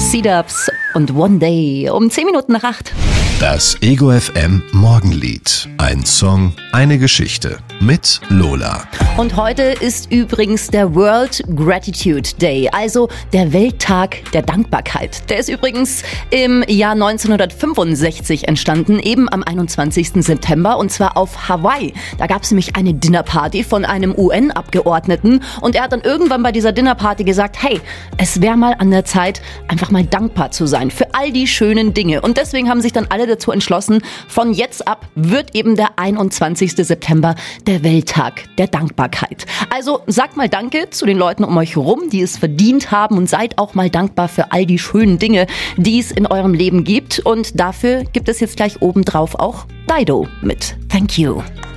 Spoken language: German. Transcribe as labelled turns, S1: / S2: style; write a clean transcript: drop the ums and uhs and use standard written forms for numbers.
S1: C-Dubs und One Day um 10 Minuten nach 8.
S2: Das Ego FM Morgenlied. Ein Song, eine Geschichte mit Lola.
S1: Und heute ist übrigens der World Gratitude Day, also der Welttag der Dankbarkeit. Der ist übrigens im Jahr 1965 entstanden, eben am 21. September, und zwar auf Hawaii. Da gab es nämlich eine Dinnerparty von einem UN-Abgeordneten und er hat dann irgendwann bei dieser Dinnerparty gesagt, hey, es wäre mal an der Zeit, einfach mal dankbar zu sein für all die schönen Dinge. Und deswegen haben sich dann alle dazu entschlossen, von jetzt ab wird eben der 21. September der Welttag der Dankbarkeit. Also sagt mal Danke zu den Leuten um euch herum, die es verdient haben, und seid auch mal dankbar für all die schönen Dinge, die es in eurem Leben gibt. Und dafür gibt es jetzt gleich obendrauf auch Dido mit Thank You.